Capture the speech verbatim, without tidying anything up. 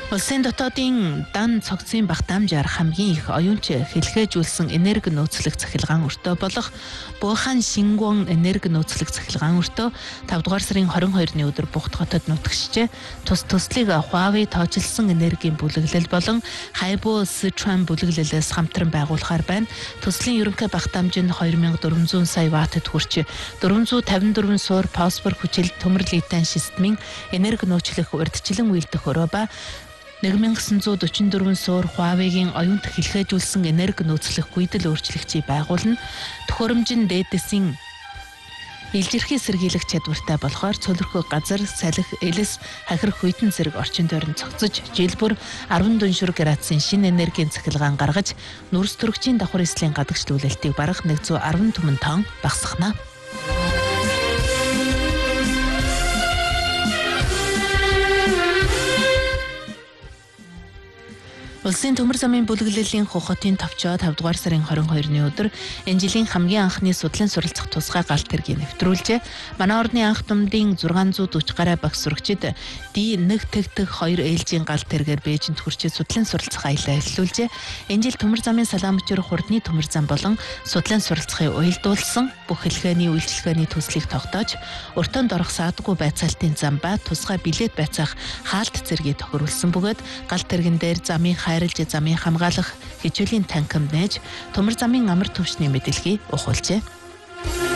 Улсын дотоодын дан цогцын багтаамжаар хамгийн их оюунч хэлхээжүүлсэн энерги нөөцлөх цахилгаан өртөө болох Бухан Шингуан энерги нөөцлөх цахилгаан өртөө тавд дугаар сарын хорин хоёрны өдөр Бухт хотод нутагшжээ. Тус төслийг Huawei тоочилсон энергийн бүлэглэл болон Haibo Sichuan бүлэглэлээс хамтран байгуулахаар байна. Төслийн ерөнхий багтаамж нь two thousand four hundred сая ваттад хүрч four hundred fifty-four суур фосфор хүчил төмөр литан шистмийн энерги нөөцлөх урьдчилан үйлдэх өрөө ба one thousand nine hundred forty-four суур Huawei-гийн оюунт хэлхээжүүлсэн энерги нөөцлөх гүйдэл өөрчлөгчийг байгуулна. Төхөөрөмж нь дээдэсийн илжирхий сэргийлэх чадвартай болохоор цөлөрхөө газар, салхи, элес, хахирах хүйтэн зэрэг орчин тойрон цогцож, жил бүр ten дүншүр градусын шинэ энергийн цахилгаан гаргаж, нүрс төрөгчийн давхар эслийн гадагшлуулалтыг барах one hundred ten түмэн тонн багасгана. Улсын төмөр замын бүлэглэлийн Хохотын товчоо тавд дугаар сарын хорин хоёрны өдөр энэ жилийн хамгийн анхны судлан суралцах тусгай галт тэргийг нэвтрүүлжээ. Манай орны анх думдын six hundred forty гаруй багш сурагчид ди one тэгтэг two ээлжийн галт тэргээр Бээжинд хүрчиж судлан суралцах аялал эхлүүлжээ. Энэ жил төмөр замын Салаамчуур хурдны төмөр зам болон судлан суралцахыг уялдуулсан бүх хэлхээний үйлчилгээний төслийг тогтоож, өртөөнд орох саадгүй байцаалтын зам ба тусгай билет байцаах хаалт зэргийг тохируулсан бөгөөд галт тэргэн дээр замын хайрлж замын хамгаалах хичээлийн танхимд нээж төмөр замын амар төвшний мэдээллийг ухуулжээ.